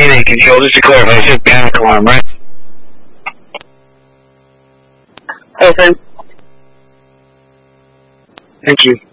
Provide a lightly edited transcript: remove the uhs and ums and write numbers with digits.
DNA control, just to clarify, it's just gas alarm, right? Okay. Thank you.